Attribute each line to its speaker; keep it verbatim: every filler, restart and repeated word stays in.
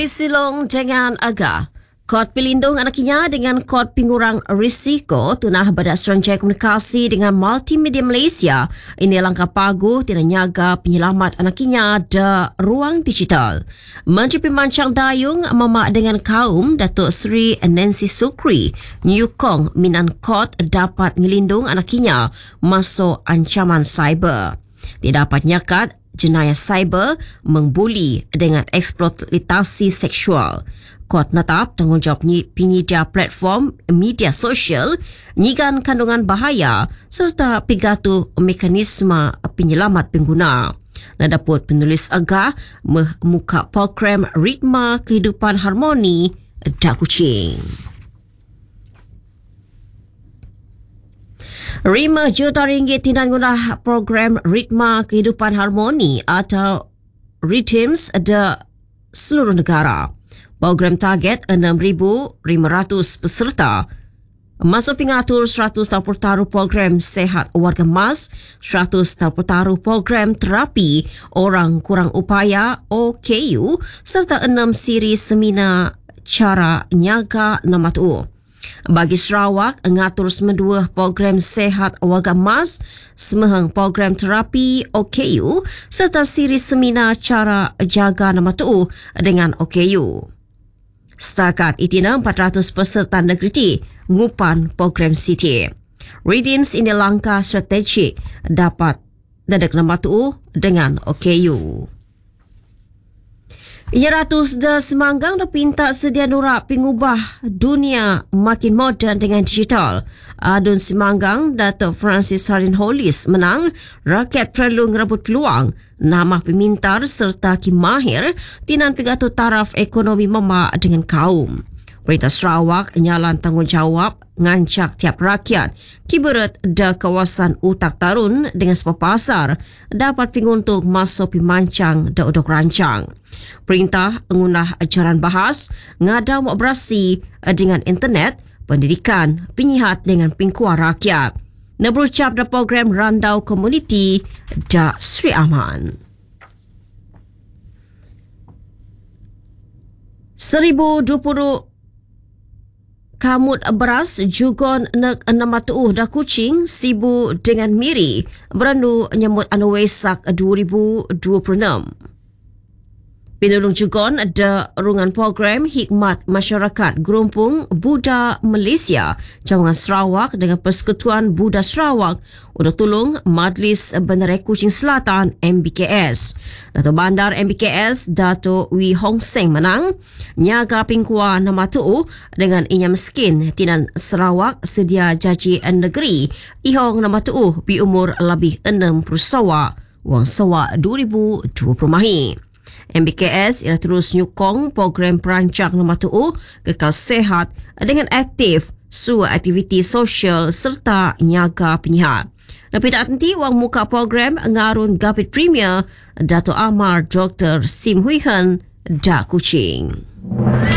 Speaker 1: Polis silong dengan agak. Kod pelindung anak inya dengan kod pengurang risiko tunah berdasarkan komunikasi dengan Multimedia Malaysia. Ini langkah pagu tina nyaga penyelamat anak inya da ruang digital. Menteri Pemancang Dayung memak dengan kaum Datuk Seri Nancy Sukri nyukong minan kod dapat ngelindung anak inya masuk ancaman cyber. Tidak dapat nyakat jenayah cyber membuli dengan eksploitasi seksual. Kod natap tanggungjawab penyedia platform media sosial nyigan kandungan bahaya serta pigatu mekanisme penyelamat pengguna. Nadaput penulis agak memuka program Ritma Kehidupan Harmoni da Kuching. lima juta ringgit tindan guna program Ritma Kehidupan Harmoni atau Rhythms da seluruh negara. Program target enam ribu lima ratus peserta. Masuk pengatur seratus taruh program Sehat Warga Mas, seratus taruh program Terapi Orang Kurang Upaya O K U serta enam siri seminar cara nyaga nama tu. Bagi Sarawak, ngatur semedua program Sehat Warga Mas, semehang program Terapi O K U serta siri seminar cara jaga nama tu dengan O K U. Setakat itina empat ratus peserta negeri ngupan program C T A. Redeems ini langkah strategik dapat dadak nama tu dengan O K U. Ia ratus da Semanggang dah pinta sedia nurak pengubah dunia makin moden dengan digital. Adun Semanggang, Datuk Francis Harin Hollis menang, rakyat perlu ngerebut peluang, nama pemintar serta kimahir tinan pidato taraf ekonomi mema dengan kaum. Perintah Sarawak nyalan tanggungjawab ngancak tiap rakyat kiberat da kawasan utak tarun dengan sebab pasar dapat penguntung masuk pimancang da udok rancang. Perintah ngunah ajaran bahas ngadam operasi dengan internet, pendidikan, penyihat dengan pingkuar rakyat. Neberucap da program Randau Komuniti da Sri Aman. seribu dua puluh kamut beras jugon nek enam matuh dah Kuching sibu dengan Miri berandu nyambut anu Wesak dua ribu dua puluh enam. Pinulung jugon ada rungan program Hikmat Masyarakat Gerumpung Buddha Malaysia Cawangan Sarawak dengan Persekutuan Buddha Sarawak untuk tolong Majlis Bandaraya Kuching Selatan M B K S. Dato' Bandar M B K S Dato' Wee Hong Seng menang nyaga pingkua nama tu dengan inya miskin tinan Sarawak sedia jaji negeri ihong nama tu bi umur lebih enam puluh sawa wang sawa dua ribu dua puluh mahi. M B K S ia terus nyukong program perancang nama tu kekal sehat dengan aktif sua aktiviti sosial serta nyaga penyihat. Lebih tak nanti wang muka program ngarun Gapit Premier Dato' Amar Doktor Sim Hui Hen da Kuching.